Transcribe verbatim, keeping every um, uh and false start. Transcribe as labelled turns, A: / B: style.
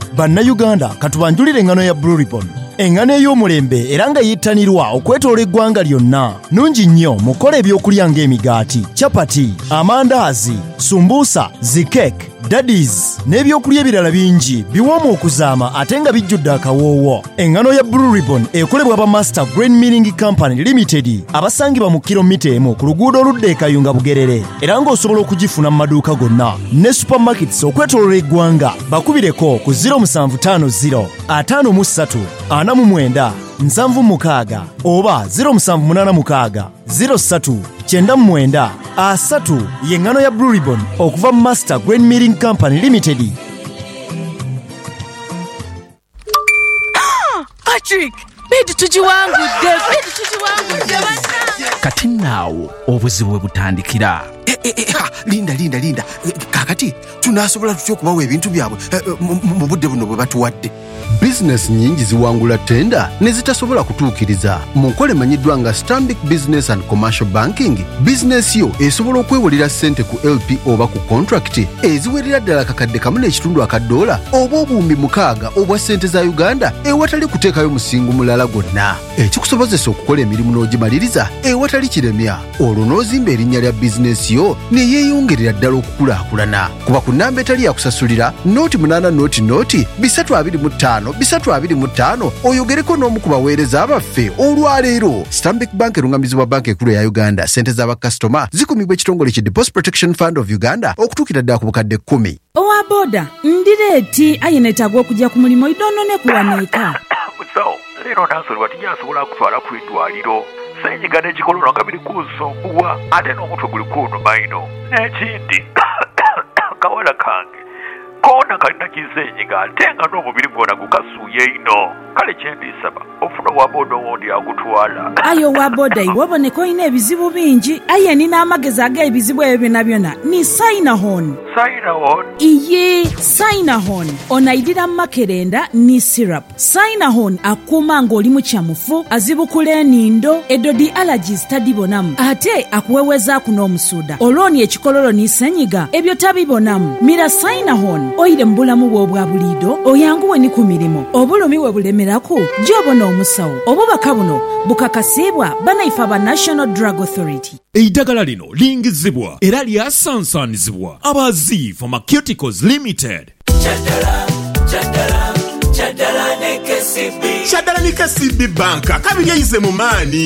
A: Bannayuganda katubanjulire engano ya Blue Ribbon. Engano ey'omulembe era nga yittanirwa okwetoola eggwanga lyonna. Nungi nnyo mukola ebyokulya ng'emigaati, chapati, amandaazi, sumbuusa, zikeke, daddies n'ebyokulya ebirala bingi biwoomu okuzaama ate nga bijjudde akawoowo. Engano ya Blue Ribbon ekolebwa ba Master Grain Milling Company Limited abasangibwa mu kilomita emu ku luguudo oludda e Kayunga Bugerere, era ng'osobola okugifuna mu maduuka gonna ne supermarkets okwetoolola eggwanga. Bakubireko ku zero seven five zero five three ana mu mwenda nsanvu mukaaga oba zero seven eight mukaaga zero three nine mwenda asatu. Yengano ya Blue Ribbon okuva Master Grain Milling Company Limited.
B: Patrick, bedi tujiwangudde, bedi tujiwangudde bana.
C: Kati naawo obuzibu bwe butandikira.
D: Eh, eh, eh, ha, linda linda linda kakati tunasobola tutya okubawa ebintu byabwe mu budde buno bwe batuwadde?
E: Business nyingi ziwangula tenda ne zitasobola kutuukiriza. Mu nkola emanyiddwa nga Stanbic Business and Commercial Banking, business yo esobola okwewolera ssente ku L P oba ku contract eziwerera ddala kakadde kamu n'ekitundu akadoola oba obuwumbi mukaaga obwa ssente za Uganda ewatali kuteekayo musingo mulala gwonna, ekikusobozesa okukola emirimu n'ogimaliriza ewatali kiremya. Olwo n'ozimba erinnya lya bizinesi yo ne yeeyongerera ddala okukulaakulana. Kuba ku nnamba etali yakusasulira nooti munaana nooti nooti bisatu abiri mu ttaano bisatu abiri mu ttaano oyogereko n'omu ku baweereza abaffe olwaleero. Stanbic Bank erungamizibwa banka ekulu ya Uganda. Ssente z'abakasitoma zikumibwa ekitongole ki Deposit Protection Fund of Uganda okutuukira ddala ku bukadde kkumi.
F: Owa boda ndireeti ayinetagwa okujja ku mulimu idono ne kuwaneeka.
G: Musawo leero nansolwa tinyasobola kutwala ku eddwaliro. Senyiga n'ekikololo nga biri kunsumbuwa ate n'omutwe guli kunnuma ino. N'ekindi kawala kange koona kalina kisenyiga ate nga n'omubiri gwonna gukasuuye ino. Kale kyendisaba ofuna wa boda owondi agutwala.
F: Ayo wa boda iwe oboneka olina ebizibu bingi. Aye nina amagezi ag'ebizibu ebyo byonna byonna ni Sinahon.
G: Sinahon?
F: Iye Sinahon onaidira makerenda ni syrup. Sinahon akuuma ng'oli mu kyamufu, azibukula enindo, edodi allergies tadibonamu ate akuwewezaako n'omusuuda. Olwoni ekikololo ni senyiga ebyo tabibonamu. Mira Sinahon oyire mu bulamu bwo obwa buliido oyanguwe ni ku mirimu obulumi we bulemerako gy'obona omusawo. Obubaka buno bukakasibwa banaifa ba National Drug Authority.
H: Eddagala lino lingizibwa era lyasansanizibwa Abazi Pharmaceuticals Limited.
I: Chadala, chadala, chadala ne K C B.
J: Chadala ne K C B Bank kabiri yayize mu maani.